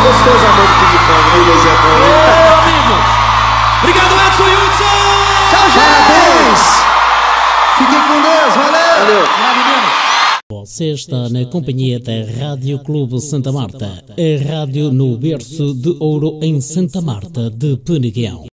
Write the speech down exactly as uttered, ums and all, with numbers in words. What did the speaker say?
gostoso amor do ping-pong, né, Deus é bom. Obrigado, Edson Hudson! Tchau, gente! Fiquem com Deus, valeu! Valeu! Você está na companhia da Rádio Clube Santa Marta, a rádio no berço de ouro em Santa Marta de Peneguão.